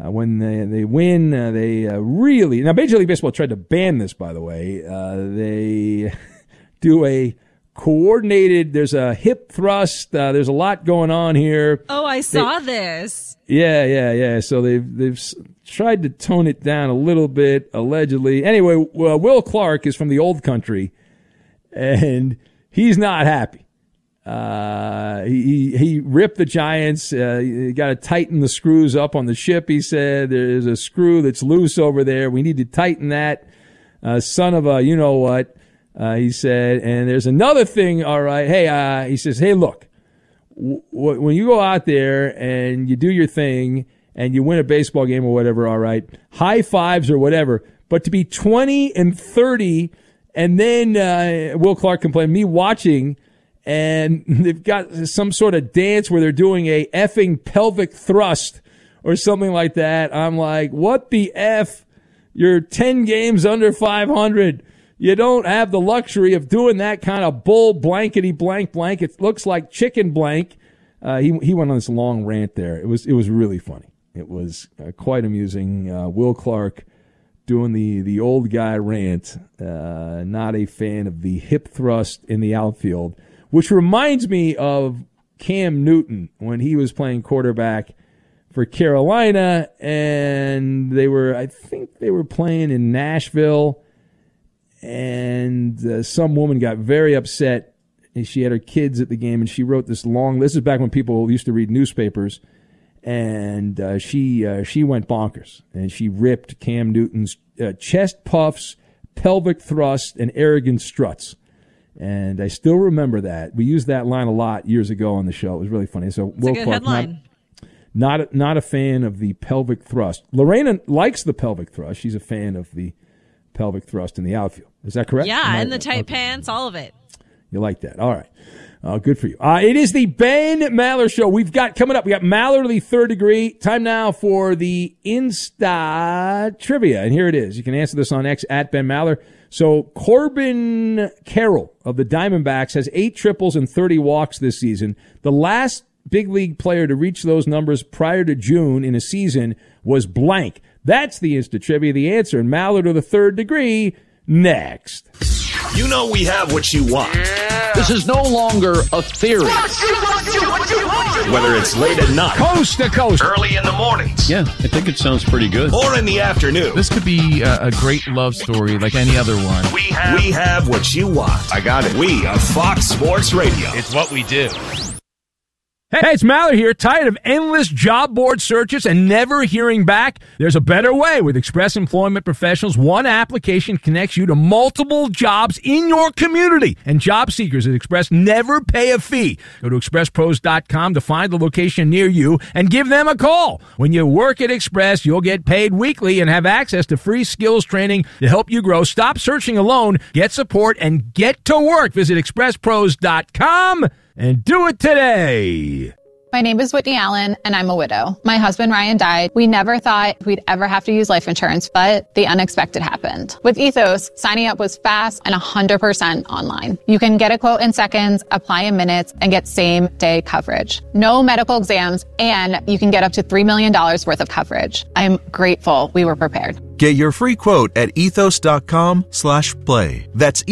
When they win, they really... Now, Major League Baseball tried to ban this, by the way. They do a coordinated... There's a hip thrust. There's a lot going on here. Oh, I saw this. Yeah. So they've tried to tone it down a little bit, allegedly. Anyway, Will Clark is from the old country, and he's not happy. He ripped the Giants. You got to tighten the screws up on the ship. He said there's a screw that's loose over there. We need to tighten that. Son of a, you know what? He said, and there's another thing. All right. Hey, he says, hey, look, when you go out there and you do your thing and you win a baseball game or whatever, all right, high fives or whatever, but to be 20-30 and then Will Clark complained, me watching. And they've got some sort of dance where they're doing a effing pelvic thrust or something like that. I'm like, what the F? You're 10 games under 500. You don't have the luxury of doing that kind of bull blankety blank. It looks like chicken blank. He went on this long rant there. It was really funny. It was quite amusing. Will Clark doing the old guy rant. Not a fan of the hip thrust in the outfield. Which reminds me of Cam Newton when he was playing quarterback for Carolina, and I think they were playing in Nashville, and some woman got very upset. She had her kids at the game, and she wrote this this is back when people used to read newspapers, and she went bonkers, and she ripped Cam Newton's chest puffs, pelvic thrust, and arrogant struts. And I still remember that. We used that line a lot years ago on the show. It was really funny. So Will Clark, headline. Not a fan of the pelvic thrust. Lorena likes the pelvic thrust. She's a fan of the pelvic thrust in the outfield. Is that correct? Yeah, and the tight pants, all of it. You like that. All right. Good for you. It is the Ben Maller Show. We've got coming up, we got Mallerly Third Degree. Time now for the Insta Trivia. And here it is. You can answer this on X at Ben Maller. So Corbin Carroll of the Diamondbacks has 8 triples and 30 walks this season. The last big league player to reach those numbers prior to June in a season was blank. That's the Insta Trivia. The answer in Maller to the Third Degree next. You know we have what you want. Yeah. This is no longer a theory. Whether it's late at night, coast to coast, early in the mornings. Yeah, I think it sounds pretty good. Or in the afternoon. This could be a great love story like any other one. We have what you want. I got it. We are Fox Sports Radio. It's what we do. Hey, it's Maller here. Tired of endless job board searches and never hearing back? There's a better way. With Express Employment Professionals, one application connects you to multiple jobs in your community. And job seekers at Express never pay a fee. Go to expresspros.com to find the location near you and give them a call. When you work at Express, you'll get paid weekly and have access to free skills training to help you grow. Stop searching alone. Get support and get to work. Visit expresspros.com. And do it today. My name is Whitney Allen, and I'm a widow. My husband, Ryan, died. We never thought we'd ever have to use life insurance, but the unexpected happened. With Ethos, signing up was fast and 100% online. You can get a quote in seconds, apply in minutes, and get same-day coverage. No medical exams, and you can get up to $3 million worth of coverage. I'm grateful we were prepared. Get your free quote at ethos.com/play. That's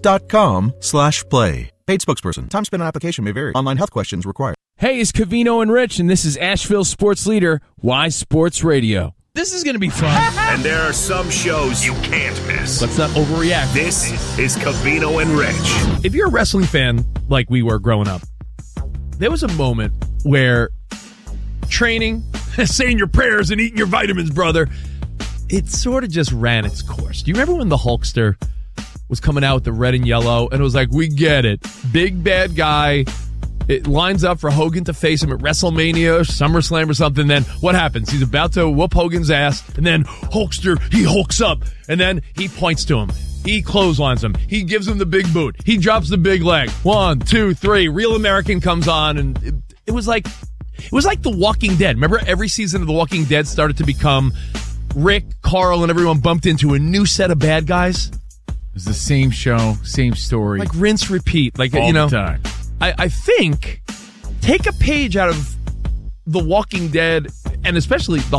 ethos.com/play. Paid spokesperson. Time spent on application may vary. Online health questions required. Hey, it's Covino and Rich, and this is Asheville sports leader, Y Sports Radio. This is going to be fun. And there are some shows you can't miss. Let's not overreact. This is Covino and Rich. If you're a wrestling fan like we were growing up, there was a moment where training, saying your prayers and eating your vitamins, brother, it sort of just ran its course. Do you remember when the Hulkster was coming out with the red and yellow, and it was like, we get it. Big bad guy. It lines up for Hogan to face him at WrestleMania, SummerSlam or something. Then what happens? He's about to whoop Hogan's ass, and then Hulkster, he hulks up, and then he points to him. He clotheslines him. He gives him the big boot. He drops the big leg. 1, 2, 3. Real American comes on, and it was like The Walking Dead. Remember, every season of The Walking Dead started to become Rick, Carl, and everyone bumped into a new set of bad guys. It was the same show, same story. Like rinse, repeat. Like, all you know, the time. I think take a page out of The Walking Dead, and especially the